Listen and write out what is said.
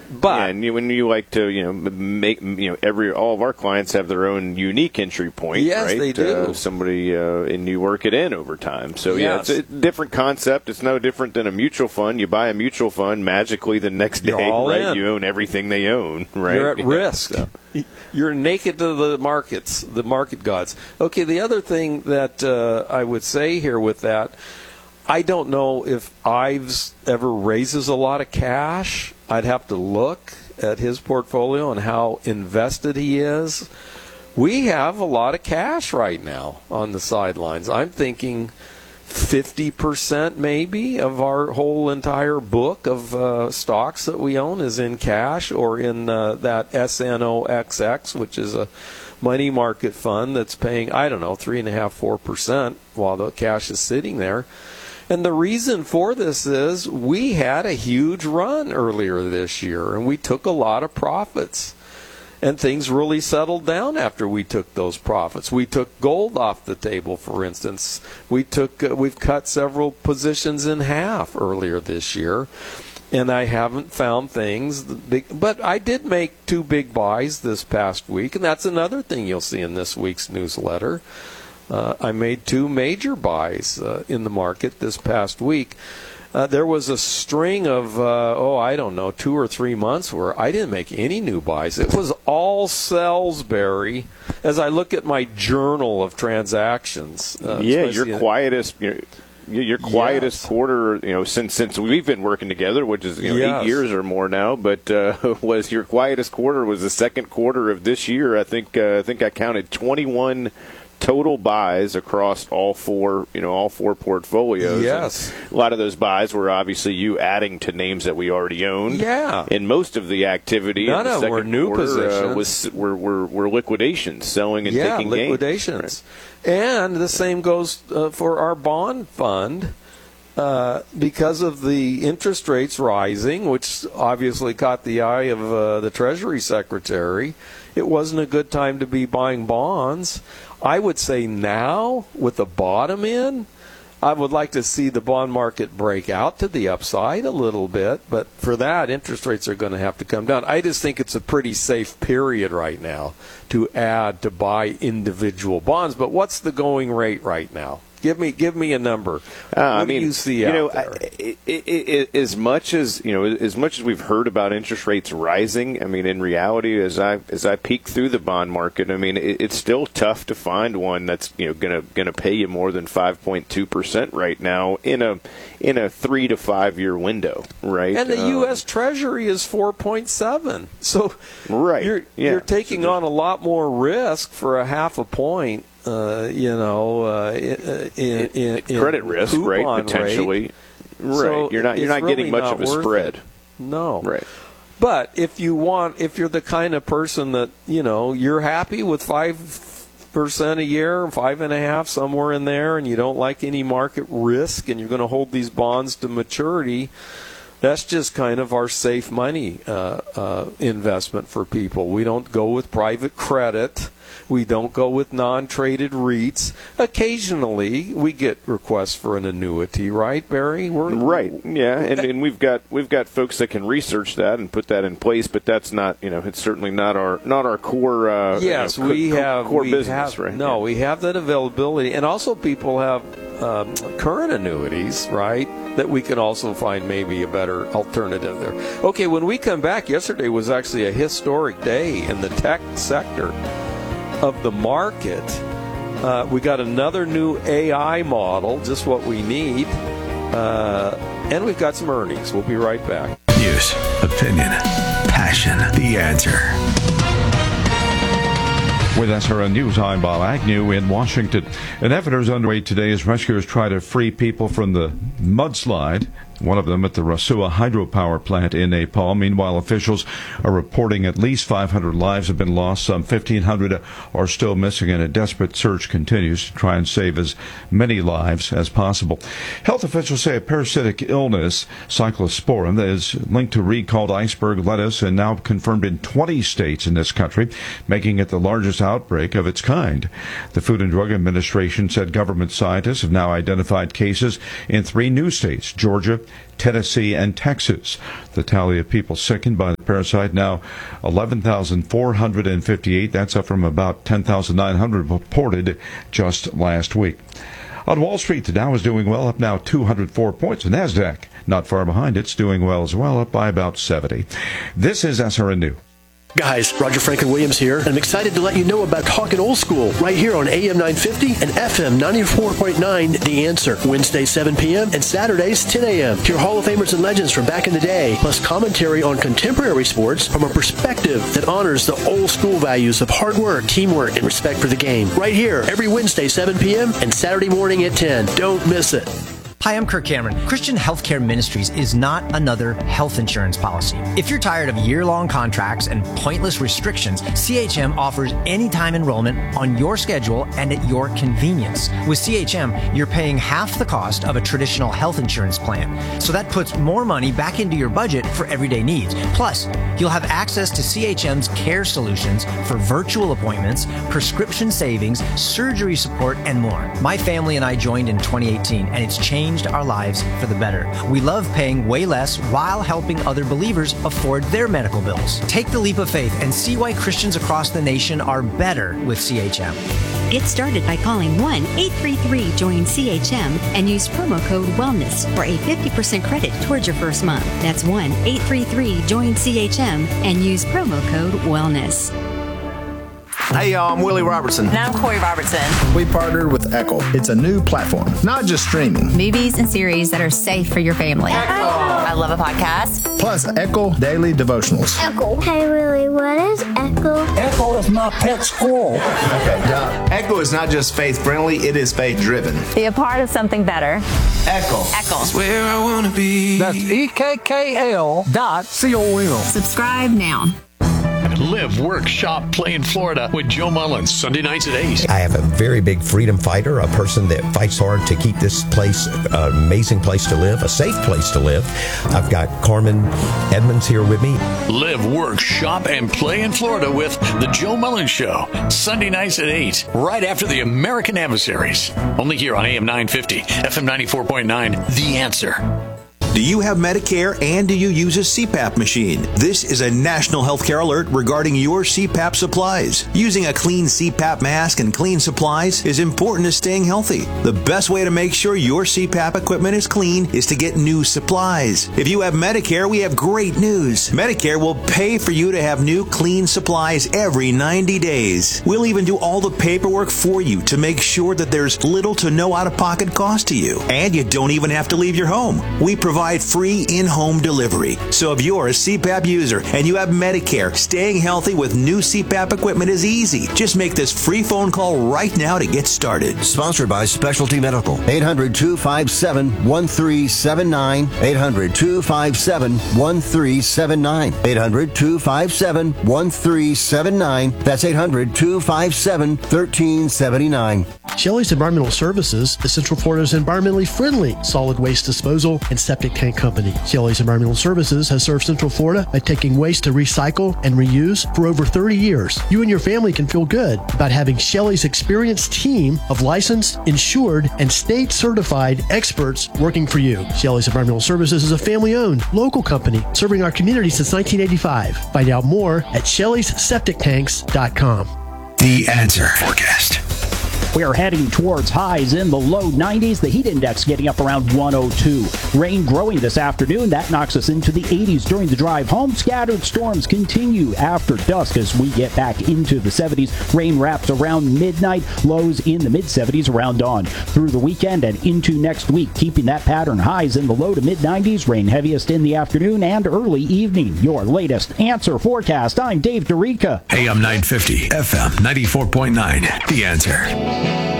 But and when you like to, make all of our clients have their own unique entry point. Yes, right? they do. Somebody and you work it in over time. So Yes. it's a different concept. It's no different than a mutual fund. You buy a mutual fund, magically the next You're day, all right? in. You own everything they own, right? You're at Yeah, risk. so. You're naked to the markets, the market gods. Okay, the other thing that I would say here with that, I don't know if Ives ever raises a lot of cash. I'd have to look at his portfolio and how invested he is. We have a lot of cash right now on the sidelines. I'm thinking 50% maybe of our whole entire book of stocks that we own is in cash or in that SNOXX, which is a money market fund that's paying, 3.5-4% while the cash is sitting there. And the reason for this is we had a huge run earlier this year, and we took a lot of profits. And things really settled down after we took those profits. We took gold off the table, for instance. We've cut several positions in half earlier this year. And I haven't found things but I did make 2 big buys this past week, and that's another thing you'll see in this week's newsletter. I made 2 major buys in the market this past week. There was a string of, 2 or 3 months where I didn't make any new buys. It was all Salisbury as I look at my journal of transactions. Your quietest... Your quietest Yes. quarter, since we've been working together, which is 8 years or more now. But was your quietest quarter was the second quarter of this year. I think I counted 21 total buys across all four portfolios. Yes. And a lot of those buys were obviously you adding to names that we already owned. Yeah. And most of the activity None in the of them were second new quarter, positions. were liquidations, selling and taking gains. Liquidations. And the same goes for our bond fund. Because of the interest rates rising, which obviously caught the eye of the Treasury Secretary, it wasn't a good time to be buying bonds. I would say now, with the bottom in, I would like to see the bond market break out to the upside a little bit, but for that, interest rates are going to have to come down. I just think it's a pretty safe period right now to buy individual bonds. But what's the going rate right now? Give me a number. What do you see out there? As much as we've heard about interest rates rising, I mean, in reality, as I peek through the bond market, I mean, it's still tough to find one that's gonna pay you more than 5.2% right now in a 3 to 5 year window, right? And the U.S. Treasury is 4.7. So right, you're taking on a lot more risk for a half a point. In credit risk, right? Potentially, rate. right? So you're not really getting much of a spread. It. No, right? But if you're the kind of person that you're happy with 5% a year, 5.5%, somewhere in there, and you don't like any market risk, and you're going to hold these bonds to maturity. That's just kind of our safe money investment for people. We don't go with private credit. We don't go with non-traded REITs. Occasionally, we get requests for an annuity, right, Barry? Right. Yeah, and we've got folks that can research that and put that in place, but that's not it's certainly not our core. Yes, we have core business, right? No, we have that availability, and also people have current annuities, right? That we can also find maybe a better alternative there. Okay, when we come back, yesterday was actually a historic day in the tech sector of the market. We got another new AI model, just what we need, and we've got some earnings. We'll be right back. News, opinion, passion, the answer. With SRN News, I'm Bob Agnew in Washington. An effort is underway today as rescuers try to free people from the mudslide, one of them at the Rasua hydropower plant in Nepal. Meanwhile, officials are reporting at least 500 lives have been lost. Some 1,500 are still missing, and a desperate search continues to try and save as many lives as possible. Health officials say a parasitic illness, cyclosporin, that is linked to recalled iceberg lettuce and now confirmed in 20 states in this country, making it the largest outbreak of its kind. The Food and Drug Administration said government scientists have now identified cases in 3 new states, Georgia, Tennessee, and Texas. The tally of people sickened by the parasite now 11,458. That's up from about 10,900 reported just last week. On Wall Street, the Dow is doing well, up now 204 points. The NASDAQ, not far behind, it's doing well as well, up by about 70. This is SRN News. Guys, Roger Franklin Williams here, and I'm excited to let you know about Talkin' Old School right here on AM 950 and FM 94.9 The Answer. Wednesdays 7 p.m. and Saturdays 10 a.m. Hear Hall of Famers and legends from back in the day, plus commentary on contemporary sports from a perspective that honors the old school values of hard work, teamwork, and respect for the game. Right here, every Wednesday 7 p.m. and Saturday morning at 10. Don't miss it. Hi, I'm Kirk Cameron. Christian Healthcare Ministries is not another health insurance policy. If you're tired of year-long contracts and pointless restrictions, CHM offers anytime enrollment on your schedule and at your convenience. With CHM, you're paying half the cost of a traditional health insurance plan. So that puts more money back into your budget for everyday needs. Plus, you'll have access to CHM's care solutions for virtual appointments, prescription savings, surgery support, and more. My family and I joined in 2018, and it's changed our lives for the better. We love paying way less while helping other believers afford their medical bills. Take the leap of faith and see why Christians across the nation are better with CHM. Get started by calling 1-833-JOIN-CHM and use promo code WELLNESS for a 50% credit towards your first month. That's 1-833-JOIN-CHM and use promo code WELLNESS. Hey y'all, I'm Willie Robertson. And I'm Corey Robertson. We partnered with Echo. It's a new platform, not just streaming. Movies and series that are safe for your family. Echo. I love a podcast. Plus Echo Daily Devotionals. Echo. Hey Willie, what is Echo? Echo is my pet squirrel. Okay, Echo is not just faith-friendly, it is faith-driven. Be a part of something better. Echo. Echo. That's where I want to be. That's EKKL.com. Subscribe now. Live, work, shop, play in Florida with Joe Mullins, Sunday nights at 8. I have a very big freedom fighter, a person that fights hard to keep this place an amazing place to live, a safe place to live. I've got Carmen Edmonds here with me. Live, work, shop, and play in Florida with The Joe Mullins Show, Sunday nights at 8, right after the American Adversaries. Only here on AM 950, FM 94.9, The Answer. Do you have Medicare and do you use a CPAP machine? This is a national healthcare alert regarding your CPAP supplies. Using a clean CPAP mask and clean supplies is important to staying healthy. The best way to make sure your CPAP equipment is clean is to get new supplies. If you have Medicare, we have great news. Medicare will pay for you to have new clean supplies every 90 days. We'll even do all the paperwork for you to make sure that there's little to no out-of-pocket cost to you. And you don't even have to leave your home. We provide free in-home delivery. So if you're a CPAP user and you have Medicare, staying healthy with new CPAP equipment is easy. Just make this free phone call right now to get started. Sponsored by Specialty Medical. 800-257-1379. 800-257-1379. 800-257-1379. That's 800-257-1379. Shelley's Environmental Services is Central Florida's environmentally friendly solid waste disposal and septic tank company. Shelley's Environmental Services has served Central Florida by taking waste to recycle and reuse for over 30 years. You and your family can feel good about having Shelley's experienced team of licensed, insured, and state-certified experts working for you. Shelley's Environmental Services is a family-owned, local company serving our community since 1985. Find out more at Shelley'sSepticTanks.com. The Answer Forecast. We are heading towards highs in the low 90s. The heat index getting up around 102. Rain growing this afternoon. That knocks us into the 80s during the drive home. Scattered storms continue after dusk as we get back into the 70s. Rain wraps around midnight. Lows in the mid-70s around dawn. Through the weekend and into next week, keeping that pattern. Highs in the low to mid-90s. Rain heaviest in the afternoon and early evening. Your latest Answer forecast. I'm Dave DeRica. AM 950, FM 94.9. The Answer.